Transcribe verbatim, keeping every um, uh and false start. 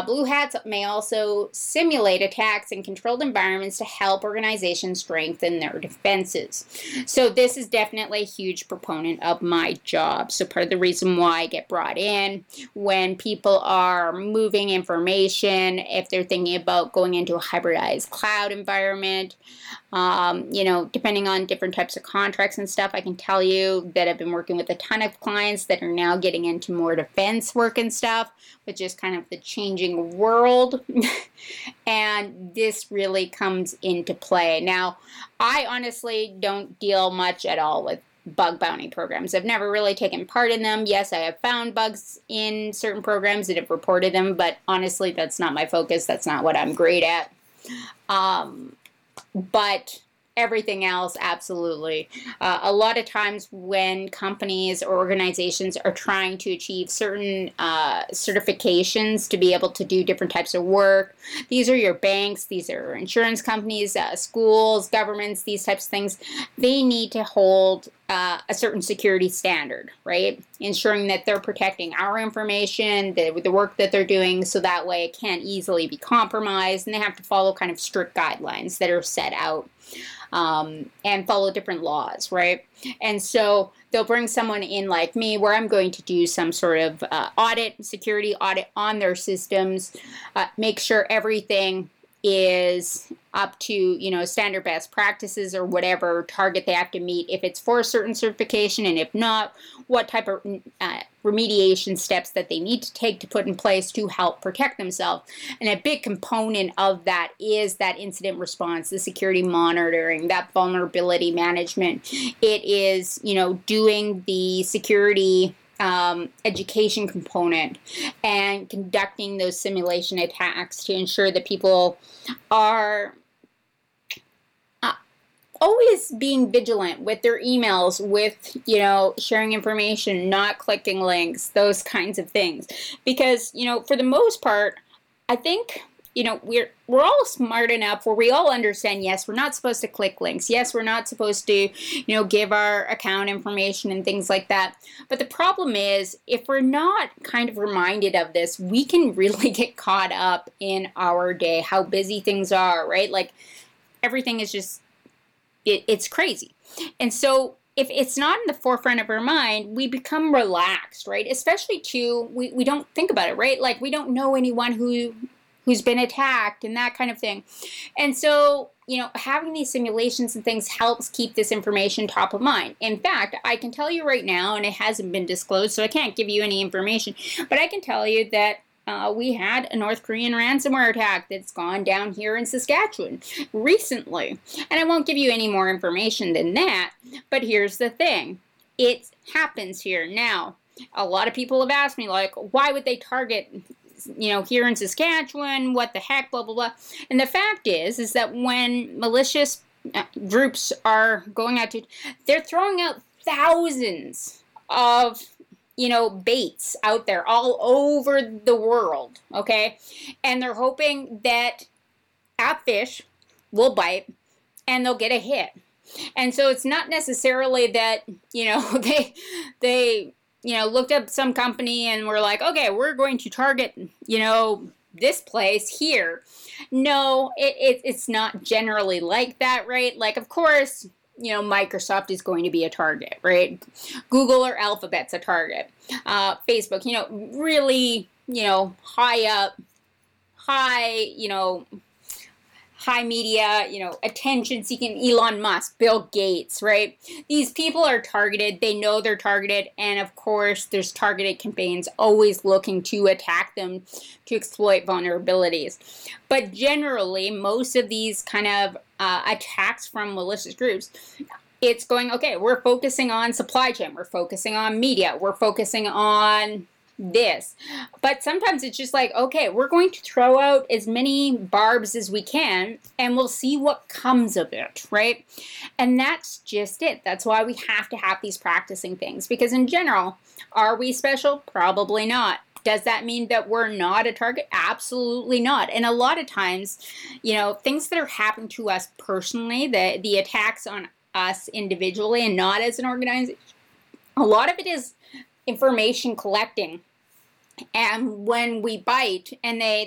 Blue hats may also simulate attacks in controlled environments to help organizations strengthen their defenses. So this is definitely a huge proponent of my job. So part of the reason why I get brought in when people are moving information, if they're thinking about going into a hybridized cloud environment, um, you know, depending on different types of contracts and stuff, I can tell you that I've been working with a ton of clients that are now getting into more defense work and stuff, which is kind of the changing world. And this really comes into play. Now, I honestly don't deal much at all with bug bounty programs. I've never really taken part in them. Yes, I have found bugs in certain programs and have reported them, but honestly, that's not my focus. That's not what I'm great at. Um, but everything else, absolutely. Uh, a lot of times when companies or organizations are trying to achieve certain uh, certifications to be able to do different types of work, these are your banks, these are insurance companies, uh, schools, governments, these types of things, they need to hold uh, a certain security standard, right? Ensuring that they're protecting our information, the, the work that they're doing, so that way it can't easily be compromised, and they have to follow kind of strict guidelines that are set out. Um, and follow different laws, right? And so they'll bring someone in like me where I'm going to do some sort of uh, audit, security audit on their systems, uh, make sure everything is up to, you know, standard best practices or whatever target they have to meet if it's for a certain certification, and if not, what type of uh, remediation steps that they need to take to put in place to help protect themselves. And a big component of that is that incident response, the security monitoring, that vulnerability management. It is, you know, doing the security Um, education component and conducting those simulation attacks to ensure that people are uh, always being vigilant with their emails, with, you know, sharing information, not clicking links, those kinds of things. Because, you know, for the most part, I think, you know, we're we're all smart enough where we all understand, yes, we're not supposed to click links. Yes, we're not supposed to, you know, give our account information and things like that. But the problem is, if we're not kind of reminded of this, we can really get caught up in our day, how busy things are, right? Like, everything is just, it, it's crazy. And so if it's not in the forefront of our mind, we become relaxed, right? Especially too, we, we don't think about it, right? Like, we don't know anyone who who's been attacked and that kind of thing. And so, you know, having these simulations and things helps keep this information top of mind. In fact, I can tell you right now, and it hasn't been disclosed, so I can't give you any information, but I can tell you that uh, we had a North Korean ransomware attack that's gone down here in Saskatchewan recently. And I won't give you any more information than that, but here's the thing. It happens here. Now, a lot of people have asked me, like, why would they target, you know, here in Saskatchewan, what the heck, blah, blah, blah. And the fact is, is that when malicious uh, groups are going out to, they're throwing out thousands of, you know, baits out there all over the world, okay? And they're hoping that a fish will bite and they'll get a hit. And so it's not necessarily that, you know, they, they, you know, looked up some company and were like, okay, we're going to target, you know, this place here. No, it, it, it's not generally like that, right? Like, of course, you know, Microsoft is going to be a target, right? Google or Alphabet's a target. Uh, Facebook, you know, really, you know, high up, high, you know, high media, you know, attention-seeking Elon Musk, Bill Gates, right? These people are targeted. They know they're targeted. And, of course, there's targeted campaigns always looking to attack them, to exploit vulnerabilities. But generally, most of these kind of uh, attacks from malicious groups, it's going, okay, we're focusing on supply chain. We're focusing on media. We're focusing on this. But sometimes it's just like, okay, we're going to throw out as many barbs as we can and we'll see what comes of it, right? And that's just it. That's why we have to have these practicing things, because in general, are we special? Probably not. Does that mean that we're not a target? Absolutely not. And a lot of times, you know, things that are happening to us personally, the, the attacks on us individually and not as an organization, a lot of it is information collecting. And when we bite and they,